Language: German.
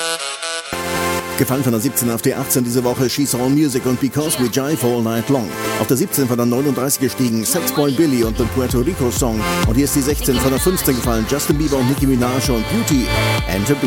Gefallen von der 17 auf die 18 diese Woche She's All Music und Because We Jive All Night Long. Auf der 17 von der 39 gestiegen Sexboy Billy und The Puerto Rico Song. Und hier ist die 16 von der 15 gefallen Justin Bieber und Nicki Minaj und Beauty and the Beast.